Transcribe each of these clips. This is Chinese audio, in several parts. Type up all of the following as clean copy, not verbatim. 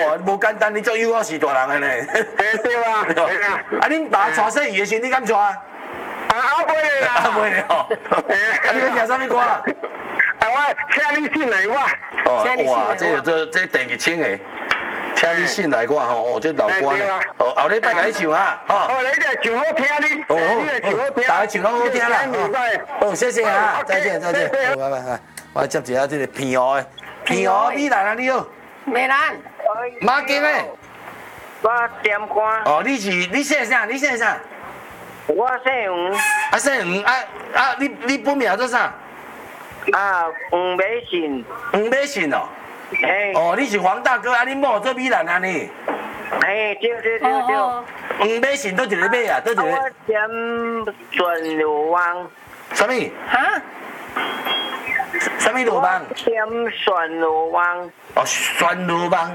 哦，无简单，你做幼儿是大人的呢。 对啊，对啊。 啊，恁爸带说伊的时，你敢带？啊， 袂啦， 袂了哦。啊，你要听啥物歌？ 啊，我请你进来我。 哦，哇，这第二清的。请你信来我吼，哦，这老歌呢，哦，后礼拜甲你唱啊，吼。 哦，你个唱好听你，你个唱好听， 大家唱得好听啦，哦，谢谢啊，再见，拜拜，我接一下这个平湖的，平湖美兰啊，你好， 美兰， 马经的， 我点歌。 哦，你姓啥？你姓啥？ 我姓吴。 啊，姓吴啊，你本名做啥？ 啊，黄美信。 黄美信哦。哦，你是黄大哥啊！你某做美兰啊你？ 对。 黄美信倒一个马啊，倒一个。 我点转罗网。 什么？ 哈？ 什么罗网？ 点旋罗网。 哦，旋罗网。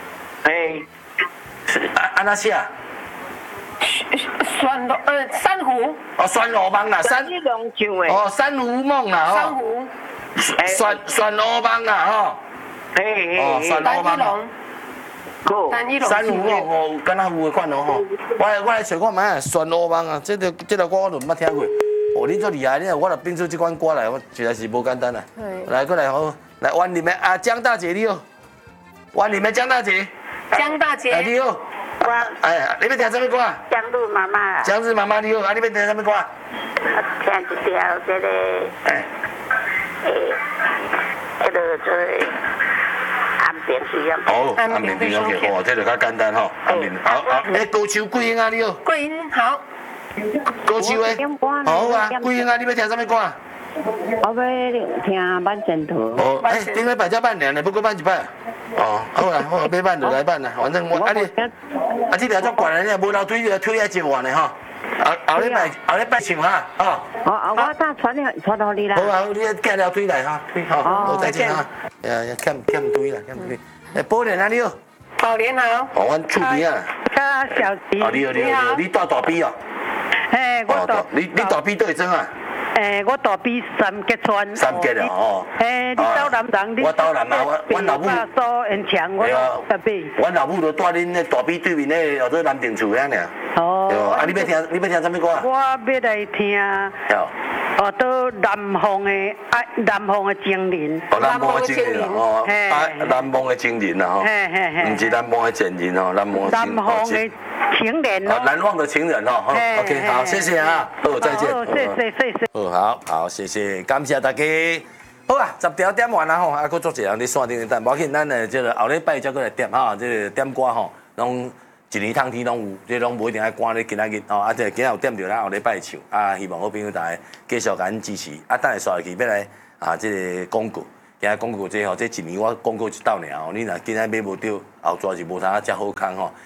安那写？ 珊瑚。 哦，旋罗网啦，哦，珊瑚梦啦， 珊瑚。 旋罗网啦，吼。哦，旋罗网。珊瑚哦，敢若有诶款哦吼。我来找看卖旋罗网啊，这个歌我都毋捌听过。哦，你足厉害，你我若编出这款歌来，我实在是无简单啊。来，过来好，来湾林的啊，江大姐你好，湾林的江大姐。 江大姐。 你好。哎，你要听什么歌？ 江路妈妈。 江日妈妈你好，啊，你要听什么歌？ 听一条这个。这个做。安平水啊。 哦，安平水 OK， 哦，这就较简单吼。安平，好，高手桂英啊你好。 桂英好。 高手诶，好啊，桂英啊，你要听什么歌？ 我要听万前途。 哦，顶礼拜才办两呢，不过办一摆。哦，好啦，好，要办就来办啦，反正我你，这条足悬的，无留推来一万的吼。后礼拜唱哈，哦。 我等传互你啦。 好啊，你寄条推来哈，推好，好再见哈。欠推啦，欠推。宝莲啊你好。 宝莲好。 哦，阮厝边啊。 小弟。 哦，你好，你住大边哦。 我大。 你大边倒会装啊？ 我大比三结村。 三结啊，哦。 你到南庄，你。 我到南啊，阮老母。 苏延强，我大比。 阮老母就住恁那大边对面那叫做南定厝遐尔。哦。啊，你要听什么歌啊？ 我要来听。到南方的精灵。 哦，南方的精灵哦，南方的精灵啊，吼。唔是南方的情人哦，南方的情人。 南方的情人哦。 难忘的情人哦，好 ，OK， 好，谢谢啊，好，再见。 谢谢。 好，谢谢，感谢大家。好啊，10条点完啦吼，还佫做一人伫线顶等，无要紧，咱诶这个后礼拜才佫来点哈，这个点歌吼，拢一年通天拢有，这拢无一定爱赶咧今仔日吼，即今仔有点着咱后礼拜唱，啊，希望好朋友大家继续甲咱支持，啊，等下刷落去要来啊，这个广告，今仔广告这吼，这一年我广告一道尔吼，你若今仔买无着，后抓是无啥遮好康吼。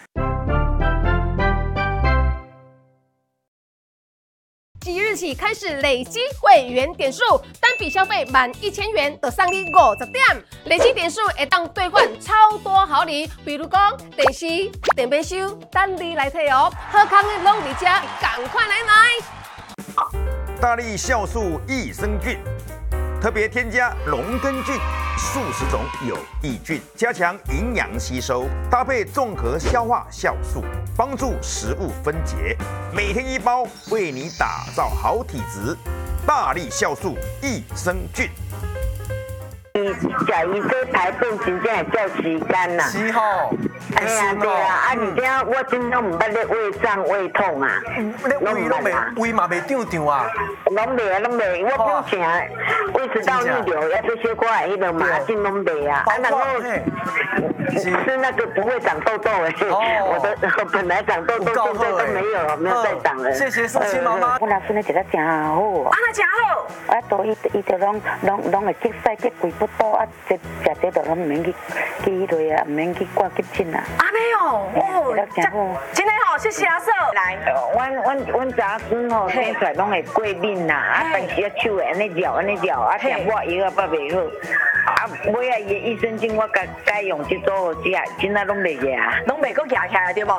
即日起开始累积会员点数，单笔消费满1000元就送你50点，累积点数会当兑换超多好礼，比如讲电视、电冰箱，等你来摕哦。好康的拢伫遮，赶快来买！ 大力酵素益生菌，特别添加龙根菌、数十种有益菌，加强营养吸收，搭配综合消化酵素，帮助食物分解。每天1包，为你打造好体质。大力酵素益生菌。 食伊这排便真正会叫时间呐。 是吼。 哎呀，对啊，而且我真拢唔捌咧胃胀胃痛啊。 胃嘛袂胀胀啊。 拢袂，我表情胃食道逆流，要这些怪迄个麻疹拢袂啊。然后是那个不会长痘痘哎。我的本来长痘痘，现在都没有再长了。 谢谢素清妈妈。 我老孙咧食得真好。 啊，那真好。 啊，都伊就拢会急屎急规不倒啊，食这都拢唔免去落啊，唔免去挂急诊啊。 安尼哦，真的好，谢谢阿嫂。来， 阮查孙吼生出来拢会过敏呐，啊，但是手会安尼绕，啊，点我药啊，捌袂好。啊，尾啊，伊的益生菌我改用这组食，真仔拢袂个啊， 拢袂搁夹起来对无？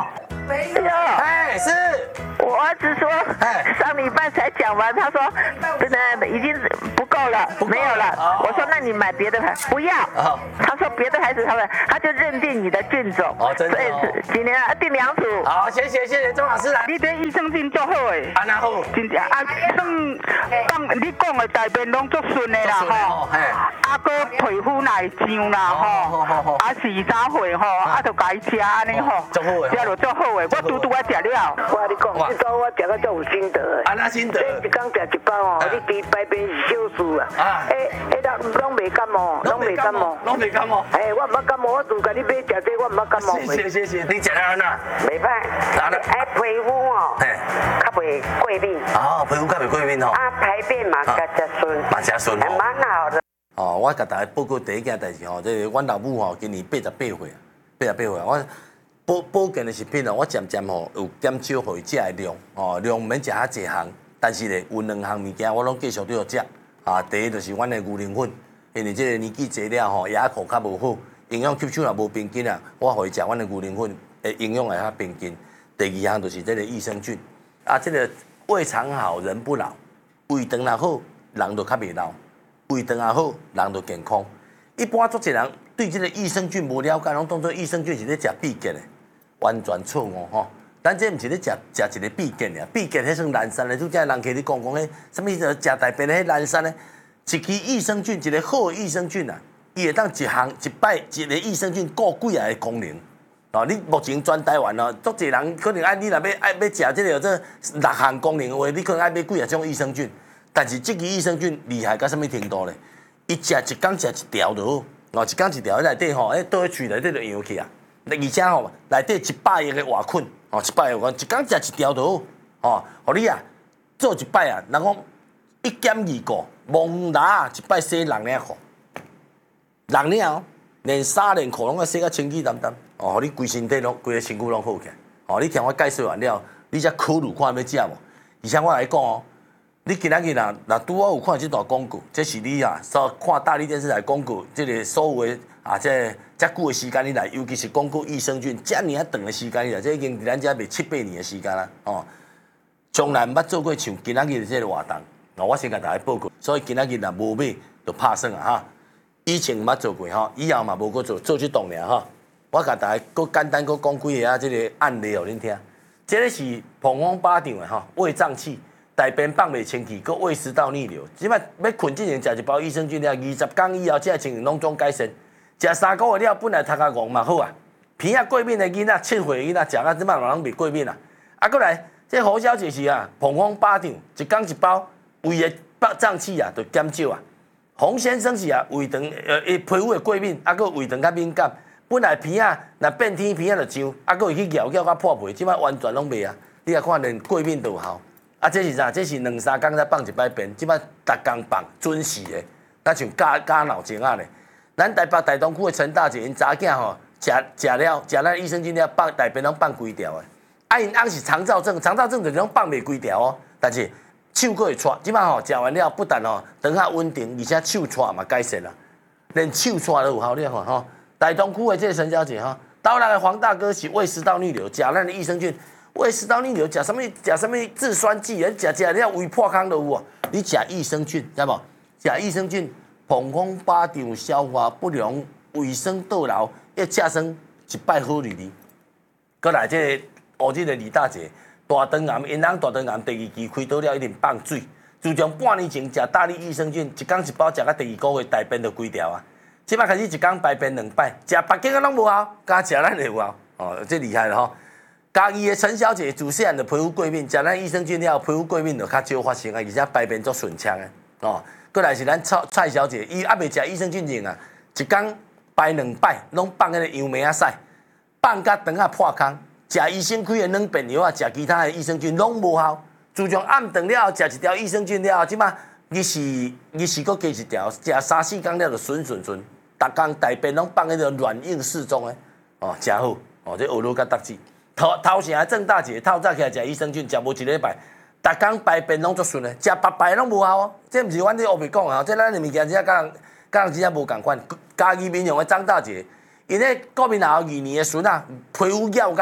没有。 哎，是。 我儿子说，上礼拜才讲完，他说真的已经不够了，没有了。我说那你买别的牌，不要。他说别的牌子他就认定你的菌种。 哦，真的。 所以今年定2组。 好，谢谢钟老师来。 你对益生菌做好诶。 安那好。 真正算你讲的大便拢足顺的啦吼。啊个皮肤来痒啦吼。啊是早会吼，啊就该食安尼吼。 足好诶。 食就足好诶，我拄啊食了。我跟你讲，这早我食到足有心得诶。 安那心得？ 一天食一包哦，你比排便是小事啊。拢袂感冒，拢袂感冒。 拢袂感冒。 我唔捌感冒，我自家你买食这，我唔捌感冒。 谢，你食了安那？ 袂歹。皮肤哦，较袂过敏。 皮肤较袂过敏哦。 排便嘛较顺。 嘛真顺。 蛮好的。 我甲大家报告第一件代志吼，即阮老母吼今年88岁啊，我保健的食品哦，我渐渐吼有减少互伊食的量量毋免食遐济项，但是咧有2项物件我拢继续都要食第一就是阮的牛奶粉，因为即个年纪济了吼，牙口较无好，营养吸收也无平均啊，我互伊食阮的牛奶粉，营养会较平均。第2项就是即个益生菌即个胃肠好人不老，胃肠若好，人就较袂老。胃肠也好，人就健康。一般足侪人对这个益生菌无了解，拢当作益生菌是咧食必健的，完全错误吼。咱这毋是咧食一个必健尔，必健迄算蓝山的，拄则人客咧讲迄什么食大便的迄蓝山咧，一支益生菌，一个好的益生菌啊，伊会当一摆一个益生菌顾几啊个功能。你目前全台湾足侪人可能你若要食这个6项功能的话，你可能爱买几啊种益生菌。但是这支益生菌厉害到什么程度咧？伊一天食一条就好，一天一条，内底吼，倒去喙内底就扬起啊。而且吼，内底100个活菌，100个活菌，一天食一条就好，互你啊做一摆啊，人讲1减2个，蒙拿一摆洗6领裤，6领连衫连裤拢要洗甲清气淡淡，互你规身体拢规个身躯拢好起来。你听我介绍完了，你才考虑看要食无？而且我来讲哦。你今仔日若拄好有看这段广告，这是你所看大力电视台广告，这个所有的这久的时间以来，尤其是广告益生菌，这尔长的时间以来，这已经伫咱遮卖7、8年的时间啦，从来毋捌做过像今仔日的这个活动，我先甲大家报告，所以今仔日若无买就拍算啊以前毋捌做过以后嘛无搁做这档尔我甲大家搁简单搁讲几个这个案例互恁听，这个是膀胱巴掌的胃胀气。大便放袂清气，佮胃食道逆流，即摆要困之前食一包益生菌了，20天以后这情形拢总改善。食3个月了，本来头壳戆嘛好啊，鼻过敏的囡仔、7岁的囡仔食到即摆人袂过敏啊。过来，这胡小姐是膀胱巴掌，一天一包，胃的胀气就减少啊。洪先生是胃肠皮肤的过敏，佮胃肠较敏感，本来鼻若变天鼻就痒，佮会去咬甲破皮，即摆完全拢袂啊。你看连过敏都有效。这是啥？这是2、3天才放一摆便，即摆逐天放，准时的，那像加脑精啊咧。咱台北大东区的陈大姐，因查囝吼，食了益生菌了，放大便拢放规条的。因翁是肠燥症，肠燥症就是拢放袂规条但是手佫会喘，即摆食完了不但肠较稳定，而且手喘嘛改善啦，连手喘都有效。你看大东区的这个陈小姐刀来的黄大哥是胃食道逆流，食咱的益生菌。胃食道逆流，食什么制酸剂啊？食了胃破空都有你食益生菌，知无？食益生菌，膀胱巴掌消化不良、胃酸倒流，要食算一摆好日子。过来这这个李大姐，大肠癌，因翁大肠癌第2期开刀了，一定放水。自从半年前食大力益生菌，一天一包，食到第2个月，大便就规条啊。即摆开始一天排便2摆，食别个拢无效，加食咱就有效。这厉害了家己的陈小姐自细汉就皮肤过敏，食咱益生菌了，皮肤过敏就较少发生而且排便足顺畅的过来是咱蔡小姐，伊还袂食益生菌前一天排2摆，拢放迄个杨梅屎，放甲肠破空，食医生开的软便药食其他的益生菌拢无效。自从暗顿了后，食一条益生菌了后，即摆日时佫加一条，食3、4天了就顺，逐天大便拢放迄个软硬适中的真好这学路甲得志。头前郑大姐透早起来食益生菌，食无1礼拜，逐天排便拢足顺的，食白白拢无效这毋是阮咧后面讲这咱的物件真甲人真正无共款。嘉义民雄的张大姐，因咧国民党2年的孙皮肤咬甲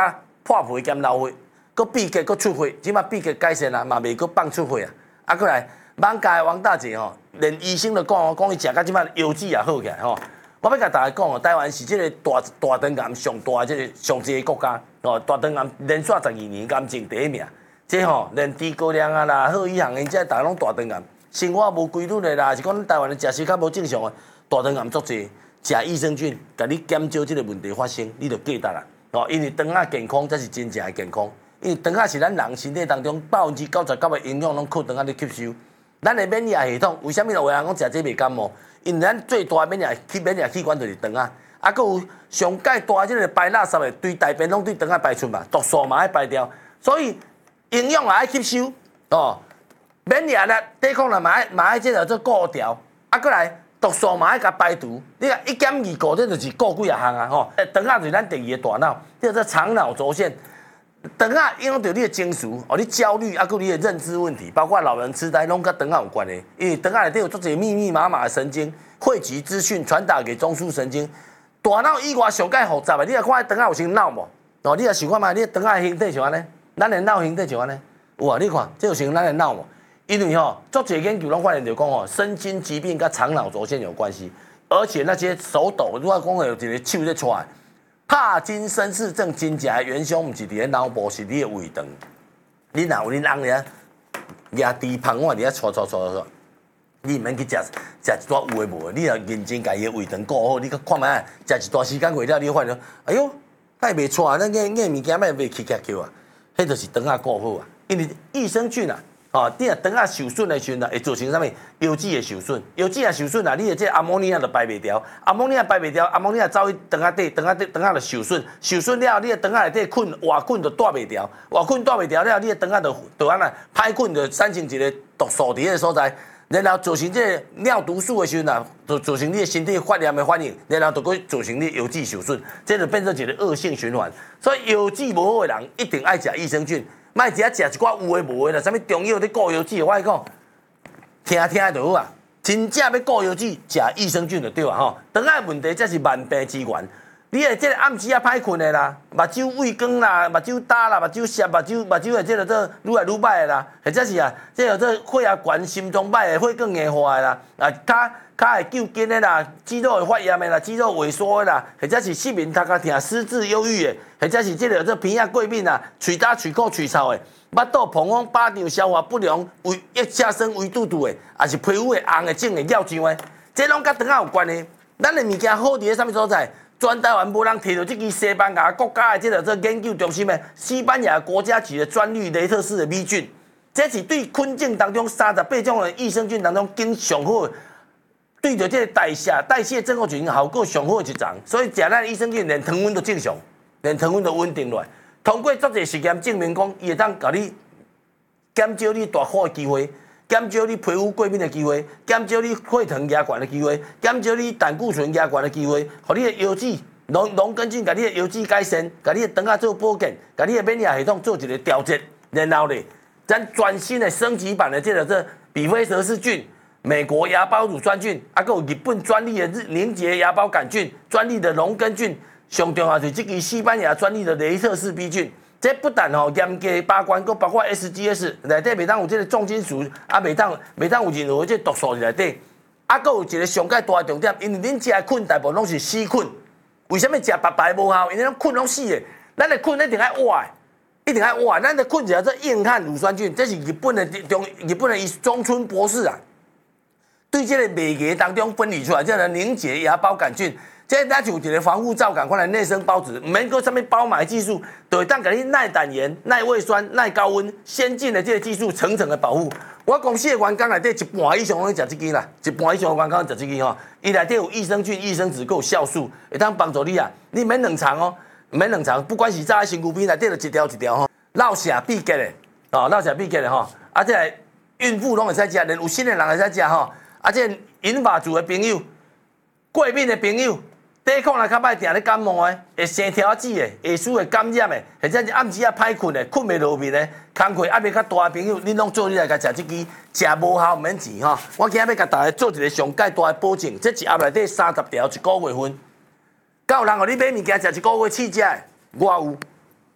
破皮兼流血，佮闭结佮出血，即马闭结改善啊，嘛袂佮放出血啊。啊，过来网家的王大姐吼，连医生都讲伊食到即马腰子也好起来吼。我要甲大家讲哦，台湾是即个大肠癌上大的即个上济个国家哦，大肠癌连续12年癌症第一名。即吼连猪高粱啊啦、贺一航因这大拢大肠癌，生活无规律的啦，是讲台湾的食食较无正常的，大肠癌足济。食益生菌，甲你减少即个问题发生，你就记得啦。哦，因为肠仔健康才是真正的健康。因为肠仔是咱人身体当中99%的营养拢靠肠仔咧吸收。咱的免疫系统为什么有人讲食这袂感冒？因为咱最大的免疫器官就是肠仔，啊，佮有上界大即个排垃圾的，对大便拢对肠仔排出嘛，毒素嘛爱排掉，所以营养也爱吸收哦。免疫力、抵抗力嘛爱即个做顾调，啊，过来。毒素嘛爱甲排除，你看1.25，这就是顾几啊项啊吼。肠仔就是咱第二个大脑，叫做肠脑轴线。肠仔影响到你的情绪，哦，你焦虑，啊，佮你的认知问题，包括老人痴呆，拢甲肠仔有关的。因为肠仔内底有足侪密麻的神经，汇集资讯传达给中枢神经。大脑以外上界复杂的，你来看肠仔有像脑无？哦，你来想看嘛，你肠仔的形体像安尼，咱的脑形体像安尼，有啊？你看，这有像咱的脑无？因为足侪研究拢发现就讲身心疾病跟肠脑轴线有关系，而且那些手抖，如果讲有一个手在出来，帕金森氏症真正的元凶，毋是伫咧脑部，是你的胃肠。你若有恁翁咧，抓猪胖碗伫遐搓，你毋免去食一撮有诶无诶，你若认真家己的胃肠顾好，你看卖食一段时间过了，你发现，哎哟，太袂错啊，咱眼物件卖袂起叫啊，迄就是肠仔顾好啊，因为益生菌啊。哦，你若肠仔受损的时阵啊，会造成啥物？腰子的受损，腰子也受损啊，你的这阿莫尼亚就排袂掉，阿莫尼亚走去肠仔底，肠仔就受损，受损了，你的肠仔内底活菌就带袂掉，活菌带袂掉了，你的肠仔就安那歹菌就产生一个毒素伫个所在，然后造成这个尿毒素的时阵啊，就造成你的身体发炎的反应，然后就佫造成你腰子受损，这就变成一个恶性循环。所以腰子无好的人一定爱食益生菌。莫食一寡有诶无诶啦，啥物中药咧顾腰子，我讲听就好啊。真正要顾腰子，食益生菌就对啊吼。肠仔问题才是万病之源。你诶，即个暗时啊歹困诶啦，目睭畏光啦，目睭焦啦，目睭涩，目睭诶，即个做愈来愈歹诶啦，或者是啊，即个做血压悬、心脏歹诶，血管硬化诶啦，啊骹会揪筋诶啦，肌肉会发炎诶啦，肌肉萎缩诶啦，或者是失眠、头壳痛、失智、忧郁诶，或者是即个做鼻仔过敏啊，喙焦、喙苦、喙臭诶，腹肚膨风、巴胀、消化不良、腋下生胃肚肚诶，也是皮肤会红诶、肿诶、尿胀诶，这拢甲肠仔有关诶。咱诶物件好伫咧啥物所在？全台湾无人摕到这支西班牙国家的这个做研究中心的西班牙国家级的专利雷特氏的米菌，这是对菌种当中38种的益生菌当中经上好的。对着这个代谢症候群效果上好的一种，所以食咱益生菌连糖分都正常，连糖分都稳定落来。通过足侪实验证明讲，伊会当甲你减少你大火的机会，减少你皮肤过敏的机会，减少你血糖压悬的机会，减少你胆固醇压悬的机会，互你的腰子龙根菌甲你的腰子改善，甲你的肠仔做保健，甲你的免疫系统做一个调节，然后咧，咱全新的升级版的这个比菲蛇氏菌。美国芽孢乳酸菌，还有日本专利的凝结芽孢杆菌、专利的龙根菌，上重要是这个西班牙专利的雷特氏 B 菌。这不但严格把关，佫包括 SGS 内底袂当有这个重金属，啊袂当有任何这毒素内底。啊，佫有一个上界大的重点，因为恁食的菌大部分拢是死菌，为什么食白白无效？因为菌拢死的，咱的菌一定爱活的。一定爱活，咱的菌叫做硬汉乳酸菌，这是日本的中村博士啊。对这个媒介当中分离出来，叫做凝结芽孢杆菌，这咱就有一个防护罩赶快来内生孢子，唔免搁上面包埋技术，就会当给你耐胆盐、耐胃酸、耐高温，先进的这个技术层层的保护。我公司的员工内底一半以上拢食这支啦，一半以上的员工食这支吼，伊内底有益生菌、益生质，还有酵素，会当帮助你啊。你免冷藏哦，免冷藏，不管是炸在身躯边内底就一条一条吼，落下必结的，哦，落下必结的吼，啊，这孕妇拢会使食，连有新的人会使食吼。啊，这银发族的朋友、过敏的朋友、抵抗力较歹、定咧感冒的、会生条子的、会输会感染的，或者是暗时啊歹困的、困袂落眠的、工课压力较大的朋友，恁拢做你来甲食这支，食无效毋免钱吼。我今日要甲大家做一个上界大的保证，这一盒内底30条，1个月份。敢有人互你买物件食1个月试食的？我有，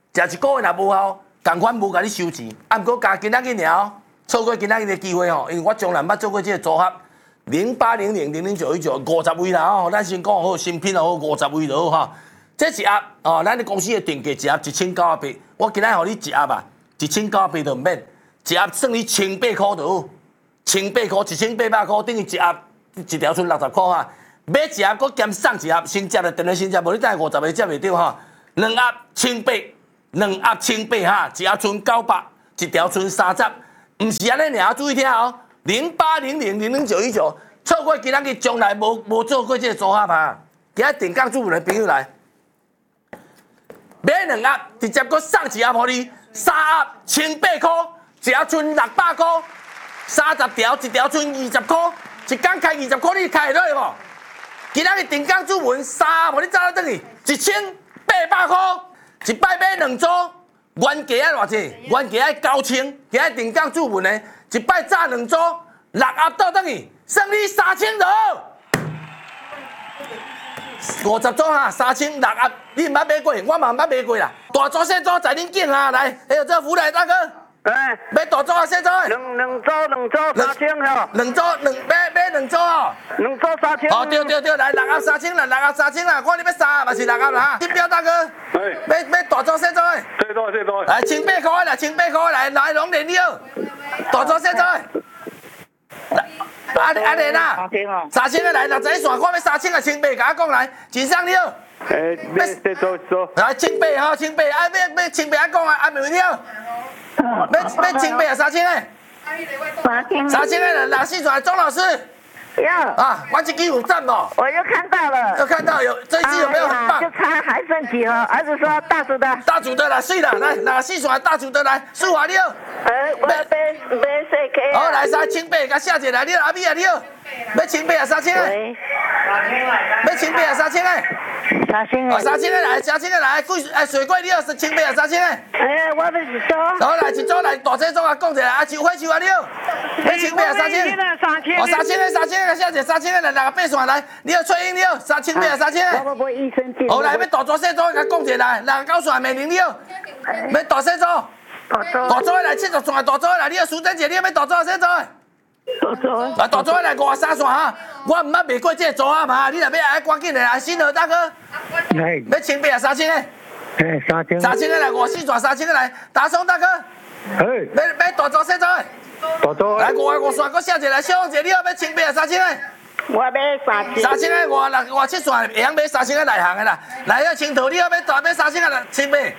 食一个月若无效，共款无甲你收钱，啊，毋过加今仔日尔，错过今仔日的机会吼，因为我从来捌做过这个组合，080000091950位啦吼，咱先讲好，新品好，50位就好哈。这一盒哦，咱的公司的定价一盒1900，我今仔互你一盒啊，1900就免，一盒算你1800块就好，1800块1800块，等于一盒一条剩60块哈。买一盒，搁兼送一盒，先接的电话先接，无你等下50个接袂到哈。2盒1800，2盒1800哈，一盒剩900，一条剩30，唔是安尼尔，注意听哦，0800000919，错过今仔日从来无做过这个组合哈。今仔定岗主妇的朋友来，买2盒，直接搁送一盒互你，3盒1800块，一盒剩600块，30条，一条剩20块，一工开20块，你开会落无？今仔日定岗主文3盒，你早倒转去1800块，一摆买2组，原价爱偌济？原价爱9000，今仔定岗主文的，一摆炸2组，6盒倒转去，算你3000就好。50组哈，3000，6盒，你毋捌买过，我嘛毋捌买过啦。大组小组在恁境哈，来，还有这福来大哥。 哎， 买大组啊，小组的。 两组3000吼 ，2组买2组哦。 ，2组3000。 哦，对，来6盒3000啦，6盒3000啦，看你要3盒嘛是6盒啦哈。金标大哥，买大组小组的。 最多。 来1800块啦，1800块来拢连了，大组小组的。阿莲啊，3000个来，61线，看要3000个1800，甲我讲来，真上了。 再做。 来1800哈，1800，啊要1800啊讲啊，啊袂了。要1800啊，3000个。3000个来，64线，钟老师。 有啊，我这支有赞不？ 我又看到了， 又看到有这一支有没有很棒？ 就差还剩几盒？儿子说大组的， 大组的来，水啦，来哪四线大组的来，数华六。 我买4K。 好，来3800，甲写一来，你阿米啊六，要1800啊3000个，要1800啊3000个。 3000个 ，3000个来，3000个来，水果六是1800啊3000个。 我要一组。 好来，一组来，大这组啊，讲一下，秋花秋啊六，要1800啊3000个。哦，3000个，写一3000个来，8线来，你要吹音六，1800啊3000个。 我益生菌。 好来，要大组小组，甲讲一下来，9线美玲六，要大小组。 大组的来70线，大组的来，你要苏珍姐，你要大组小组的？大组的来53线哈，我毋捌卖过这个组合嘛，你若要爱赶紧的来，新河大哥，要1800啊3000个，3000个来54线，3000个来，大松大哥，要大组小组的？来53线，搁写一个来，小王姐，你要1800啊3000个？ 我要3000。 3000个57线，会晓买3000个内行的啦，来要青桃，你要3000个来1800。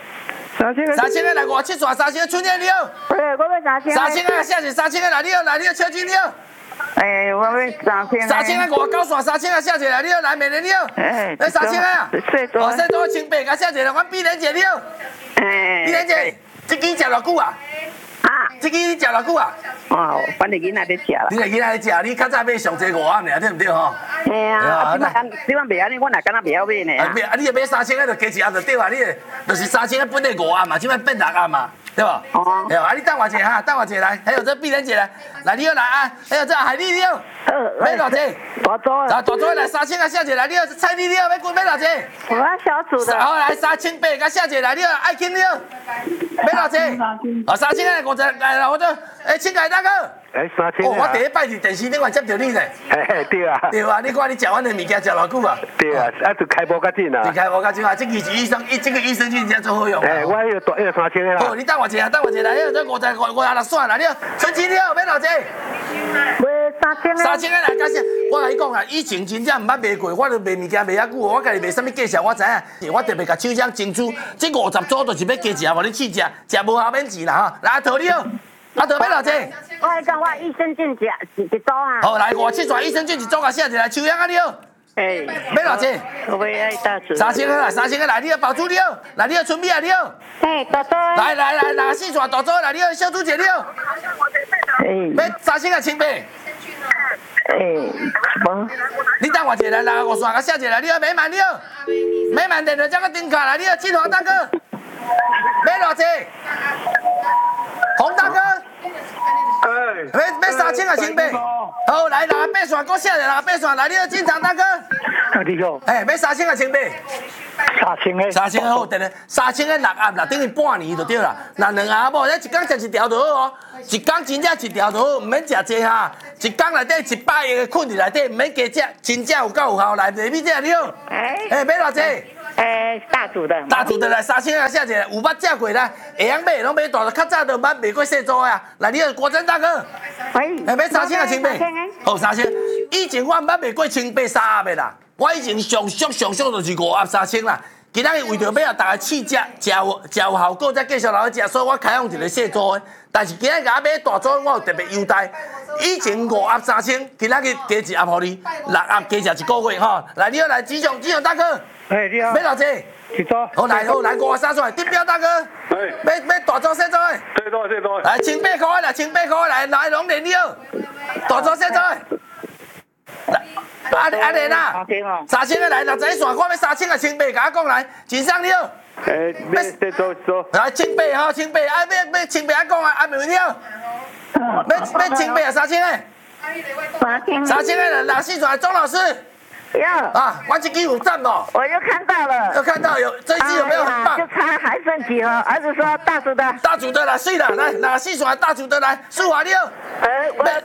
3000个来57线，3000个春天了。 我要3000。 3000个写一3000个来了，秋金了。 我要3000。 3000个59线，3000个写一来了，来美人了。要3000个啊？哦，小组1800个写一来，阮碧莲姐了。碧莲姐，这支食偌久啊？这支你食偌久啊？ 哦，反正囡仔在食啦。 你个囡仔在食，你较早买上济5盒尔，对唔对吼？ 嘿啊，即摆袂安尼，我哪敢若袂晓买呢？ 啊，你若买3000个，就加一盒就对啊，你就是3000个本来5盒嘛，即摆变6盒嘛，对吧？哦。对啊，你等我一下哈，等我一下来，还有这碧莲姐来，来你要来啊，还有这海丽了，买偌济？ 大组的。 大组的来3000个写一来，你要蔡丽了，要偌济？ 我要小组的。 好来3800个写一来，你要爱卿了，要偌济？啊，3000个50来啦，我做请凯大哥。 3000 哦，我第一摆伫电视顶面接到你咧。 对啊。 对啊，你看你食阮的物件食偌久啊？ 对啊，就开无较紧啊。 就开无较紧啊，这个是这个益生菌真做好用。 我迄个3000个啦。 好，你等我一下，还有这56线啦，你春节了要偌济？ 买3000个。 3000个来，假设我甲你讲啊，以前真正毋捌卖过，我都卖物件卖遐久，我家己卖啥物介绍我知影。我特别甲厂商争取，这50组就是要加一下，无你试食，食无效免钱啦哈。来，头了，头要偌济？ 我讲我益生菌一组啊。 好，来57线益生菌一组啊，写一来，秋阳啊了。要偌济？ 我要大组。 3000个来，3000个来，你要爆珠了，来你要春米啊了。 大组。 来64线大组来，你要小猪姐了。要3000个1800。你等我一下来，55线，我写一来，你要美满了。美满电话这个顶卡来，你要金华大哥。要偌济？洪大哥。 要3000个1800，好来68线，搁写一来68线，来你要进场大哥。 你好。 要3000个1800， 3000个。 3000个好，等下3000个6盒啦，等于半年就对啦。那2盒某，咱一工食1条就好哦。一工真正1条就好，唔免食济哈。一工内底100个困伫内底，唔免加食，真正有够有效。来，内面这了。哎，买偌济？ 大组的。 大组的来3000个写一个，有捌食过啦，会晓买，拢买大，较早都捌卖过细组的啊。来，你国珍大哥。 喂。 买3000个清白。好3000。以前我毋捌卖过清白3盒的啦，我以前上俗就是5盒3000啦。今仔日为着要让大家试食，食有效果，再继续留去食，所以我开放一个细组的。但是今仔日买大组，我有特别优待。以前5盒3000，今仔日加1盒予你，6盒加食1个月吼。来，你好来，志雄大哥。 你好。 买偌济 1组。 好来5盒3出来，丁彪大哥。买大组细组的。 细组。 来18块啦，18块来拢连了，大组细组的。阿莲啊，3000个来60线，我要3000个清白，甲我讲来，真上了。 要做。 来清白吼，清白，要清白，讲啊，袂了。要清白啊，3000个。3000个来4线，钟老师。 有啊，我这支有赞不？ 我又看到了， 又看到有这一支有没有很棒？ 就差还剩几盒，儿子说大组的。 大组的来，水啦，来4线大组的来，4盒了。 我买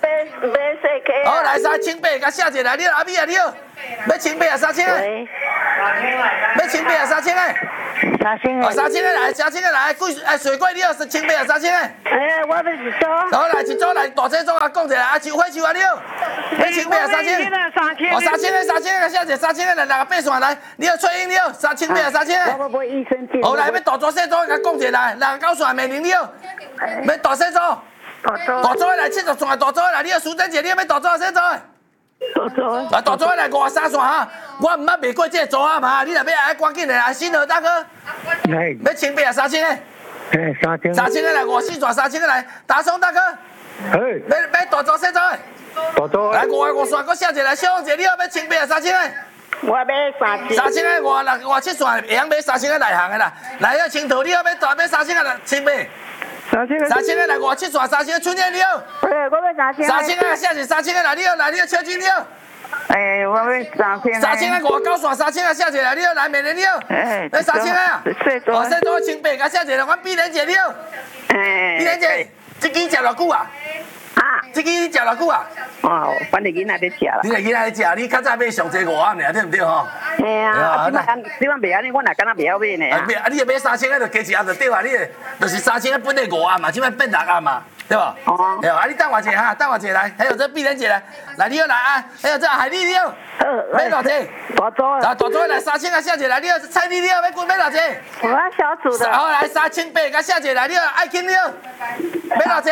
4K。 好来清白，甲写一来了，阿美啊了，要清白啊3000个。要清白啊3000个。3000个。3000个来，3000个来，水果了是清白啊3000个。 我要1组。 好来1组来，大这组啊讲一下，秋花了，要清白啊3000个。3000个写一3000个来，8线来，你要吹音了，清白啊3000个。 我医生进。 好来，要大组细组，甲讲一下来，9线美玲了，要大细组。大组的来70线，大组的来，你要苏珍姐，你要大组细组的。大组的来53线哈，我毋捌卖过这个组啊嘛，你若要爱赶紧的来，新河大哥。要清白啊3000个。3000个来54线，3000个来，大松大哥。要大组细组的。来5线，搁写一个来，小红姐，你要清白啊3000个。 我要3000 个57线，会晓买3000个内行的啦。来要青桃，你要3000个来清白。3000个来57线，3000个春天了。 我要3000个。 3000个写是3000个来你要秋金了。 我要3000个。 3000个59线，3000个写一个来你要来美人了。要3000个啊。细组清白，甲写一个，阮碧莲姐了。碧莲姐，这支食偌久啊？这支你食偌久啊？ 反正囡仔在食啦。 你囡仔在食，你较早买上济5盒尔，对唔对吼？ 嘿啊，你讲袂安尼，我哪敢若袂晓买呢？ 啊，你要买3000个，就加1盒就对啊，你就是3000个本来5盒嘛，即摆变6盒嘛。对吧？对吧？你等我一下哈，等我一下来，还有这碧莲姐来，来你要来啊，还有这海丽你要，买偌济？ 大组的。 大组来3000个写一来，你要蔡丽你要买偌济？ 我要小组的。 好来3800个写一来，你要爱卿你要买偌济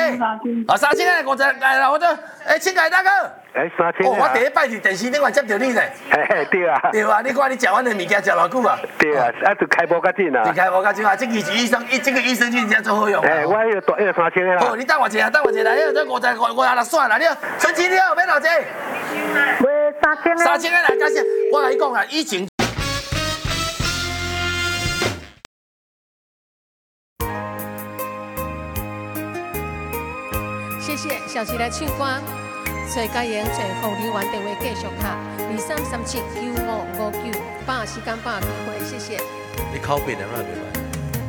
？3000个50来啦，我这请凯大哥。 3000。 我第一摆伫电视顶面接到你咧。 对啊。 对啊，你看你食阮的物件食偌久啊？ 对啊，就开播较紧啊。 就开播较紧啊，这个是医生，这个益生菌真正做好用。 我迄个3000个啦。 好，你等我一下，等我一下来，这56线啦，你春节了买偌济？ 买3000个。 3000个来，感谢。我甲你讲啊，以前。 谢谢小琪来唱歌，崔家莹找护理员电话继续卡23379559，把握时间把握机会，谢谢。 你口碑能不能袂歹？